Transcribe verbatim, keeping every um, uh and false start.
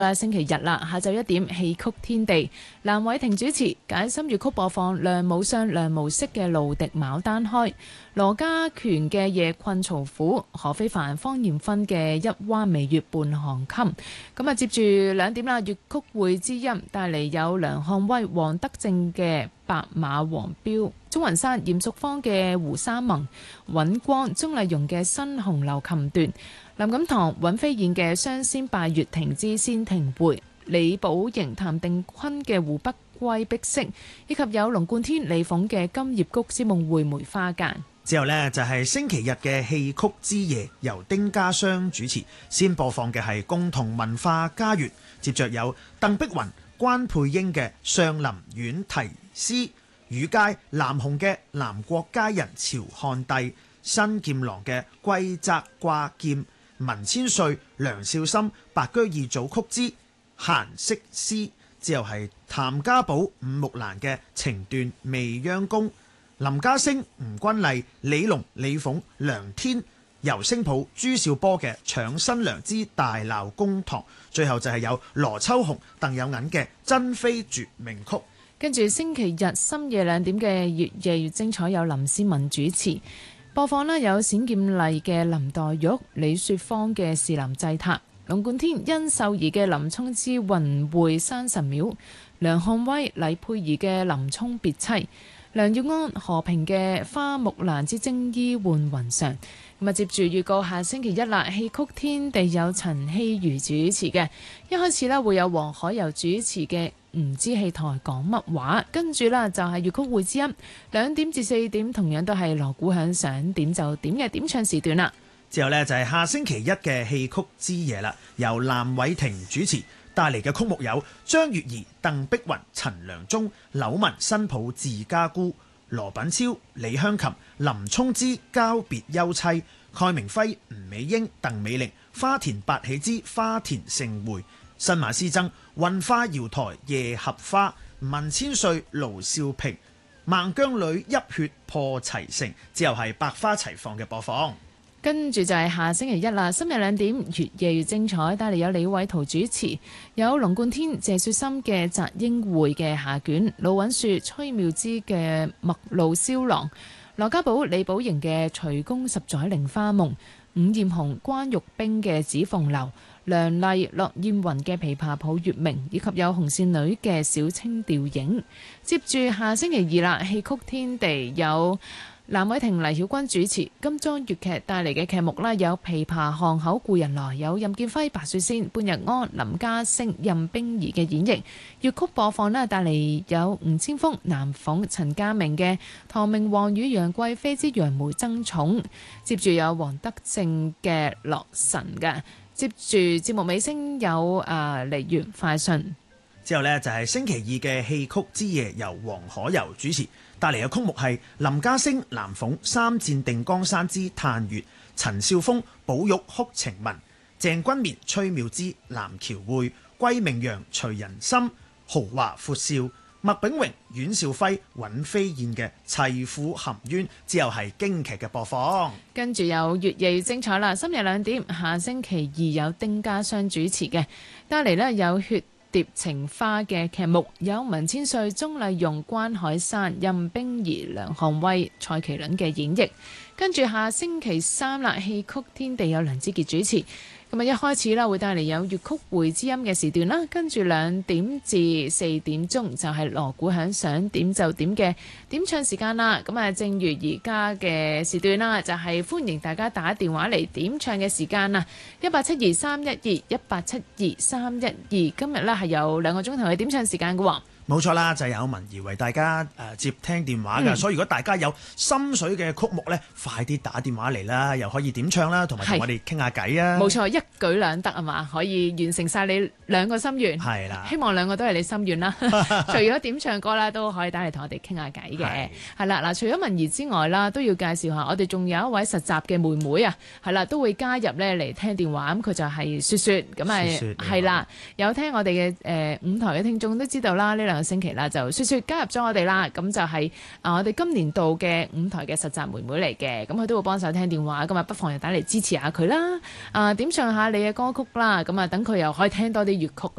啊，星期日啦，下晝一點，戲曲天地，藍偉霆主持，解心粵曲播放梁武相、梁無息嘅《路笛牡丹開》，羅家權嘅《夜困曹府》，何非凡、方艷芬嘅《一彎微月半行衾》。咁啊，接住兩點啦，粵曲會之音帶嚟有梁漢威、黃德正嘅《白馬黃標》，鍾雲山、嚴淑芳嘅《胡三盟》，尹光、鍾麗蓉嘅《新紅樓琴段》。林錦堂、尹飛燕嘅《雙仙拜月亭之仙庭會》，李寶瑩、譚定坤嘅《湖北歸碧色》，以及有龍貫天、李鳳嘅《金葉菊之夢會梅花間》。 之後呢，就係星期日嘅戲曲之夜，由丁家湘主持。先播放嘅係共同文化家園，接着有鄧碧雲、關佩英嘅《上林苑題詩》，羽佳、南紅嘅《南國佳人朝漢帝》，新劍郎嘅《歸則掛劍》，文千歲、梁少森、白居易組曲之閒適詩，之後係譚家寶、伍木蘭嘅情斷未央宮，林家聲、吳君麗、李龍、李鳳、梁天、尤聲普、朱兆波嘅搶新娘之大鬧公堂，最後就係有羅秋紅、鄧有銀嘅珍妃絕命曲。 跟住星期日深夜兩點嘅越夜越精彩，有林思文主持。播放呢有冼劍麗嘅林黛玉、李雪芳嘅士林祭塔、龍貫天、殷秀儀嘅林沖之雲會山神廟、梁漢威、黎佩儀嘅林沖別妻、梁耀安、何平嘅花木蘭之青衣換雲上。咁啊，接住預告下星期一啦，戲曲天地有陳希瑜主持嘅。一開始呢會有黃海柔主持嘅唔知戲台講乜話，跟住啦就係粵曲會之音，兩點至四點同樣都係鑼鼓響，想點就點嘅點唱時段啦。 之後呢，就係下星期一嘅戲曲之夜啦，由藍偉霆主持，帶嚟嘅曲目有張月兒、鄧碧雲、陳良忠、柳文新抱自家姑、羅品超、李香琴、林沖之交別休妻、蓋明輝、吳美英、鄧美玲、花田八喜之花田盛會、新馬師曾、運花瑤台夜合花、文千歲、盧少平、孟姜女泣血破齊城，之後係百花齊放嘅播放。 跟住就係下星期一啦，深夜兩點越夜越精彩，帶嚟有李偉圖主持，有龍貫天、謝雪心嘅《摘英會》嘅下卷，盧允雪、崔妙芝嘅《陌路蕭郎》，羅家寶、李寶瑩嘅《隨宮十載菱花夢》，伍艷紅、關玉冰嘅《紫鳳樓》，梁麗、駱燕雲嘅《琵琶譜月明》，以及有紅線女嘅《小清調影》。接住下星期二啦，戲曲天地有藍偉霆、黎曉君主持，金裝粵劇帶嚟嘅劇目啦，有《琵琶巷口故人來》，有任劍輝、白雪仙、半日安、林家聲、任冰兒嘅演繹。粵曲播放啦，帶嚟有吳千峰、南鳳、陳家明嘅《唐明皇與楊貴妃之楊梅爭寵》。接住有黃德正嘅《洛神》嘅。接住節目尾聲有啊梨園快訊。 之後呢，就係星期二嘅戲曲之夜，由黃可柔主持，帶嚟嘅曲目係林家聲、藍鳳、三戰定江山之嘆月、陳少峰、寶玉哭情文、鄭君綿、崔妙芝、南橋會、歸明陽、徐仁心、豪華闊笑、麥炳榮、阮兆輝、尹飛燕嘅齊婦含冤，之後係京劇嘅播放。 跟住有越夜越精彩啦，深夜兩點，下星期二有丁家湘主持嘅，帶嚟呢有血蝶情花嘅劇目，有文千歲、鍾麗蓉、關海山、任冰兒、梁漢威、蔡麒麟嘅演繹。跟住下星期三啦，戲曲天地有梁之傑主持。咁啊，一開始啦會帶嚟有粵曲會之音嘅時段啦，跟住兩點至四點鐘就係鑼鼓響，想點就點嘅點唱時間啦。咁啊，正如而家嘅時段啦，就係歡迎大家打電話嚟點唱嘅時間啦，一八七二三一二一八七二三一二。今日呢係有兩個鐘頭嘅點唱時間嘅喎。 冇錯啦，就係有文儀為大家誒、呃、接聽電話㗎、嗯，所以如果大家有心水嘅曲目呢，快啲打電話嚟啦，又可以點唱啦，同埋同我哋傾下偈啊！ 冇錯，一舉兩得啊嘛，可以完成晒你兩個心願。係啦，希望兩個都係你心願啦。除咗點唱歌啦，都可以打嚟同我哋傾下偈嘅。係啦，嗱，除咗文儀之外啦，都要介紹下，我哋仲有一位實習嘅妹妹啊，係啦，都會加入呢嚟聽電話。咁佢就係雪雪，咁係係啦，有聽我哋嘅誒五台嘅聽眾都知道啦，呢兩個星期啦，就雪雪加入咗我哋啦。咁就係啊，我哋今年度嘅五台嘅實習妹妹嚟嘅。咁佢都會幫手聽電話，咁啊不妨又打嚟支持下佢啦。啊，點唱下你嘅歌曲啦。咁啊，等佢又可以聽多啲粵曲。